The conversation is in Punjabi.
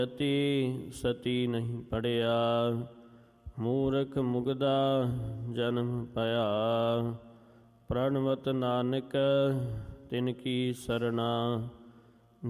ਸਤੀ ਸਤੀ ਨਹੀਂ ਪੜਿਆ, ਮੂਰਖ ਮੁਗਦਾ ਜਨਮ ਭਇਆ। ਪ੍ਰਣਵਤ ਨਾਨਕ ਤਿਨ ਕੀ ਸਰਣਾ,